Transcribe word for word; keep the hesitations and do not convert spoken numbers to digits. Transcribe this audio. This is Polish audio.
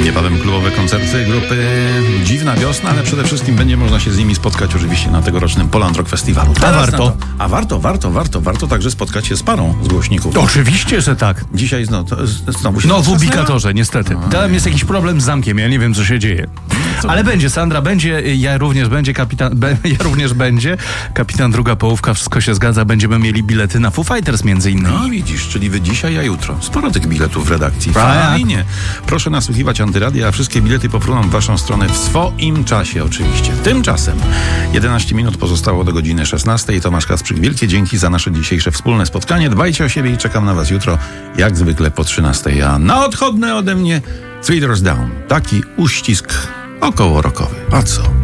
Niebawem klubowe koncerty grupy Dziwna Wiosna, ale przede wszystkim będzie można się z nimi spotkać oczywiście na tegorocznym Poland Rock Festiwalu. A warto. A warto, warto, warto, warto także spotkać się z parą z głośników. Oczywiście, że tak. Dzisiaj znowu, to, znowu się... No w ubikatorze, niestety. Tam jest jakiś problem z zamkiem, ja nie wiem, co się dzieje. Co? Ale będzie, Sandra będzie, ja również będzie, kapitan, be, ja również będzie, kapitan druga połówka, wszystko się zgadza, będziemy mieli bilety na Foo Fighters między innymi. No widzisz, czyli wy dzisiaj, a jutro. Sporo tych biletów w redakcji. Tak. Fajnie. Proszę nasłuchiwać Antyradia, a wszystkie bilety popłyną w waszą stronę w swoim czasie oczywiście. Tymczasem jedenaście minut pozostało do godziny szesnastej. Tomasz Kasprzyk, wielkie dzięki za nasze dzisiejsze wspólne spotkanie. Dbajcie o siebie i czekam na was jutro, jak zwykle po trzynastej. A na odchodne ode mnie Three Doors Down. Taki uścisk około rockowy. A co?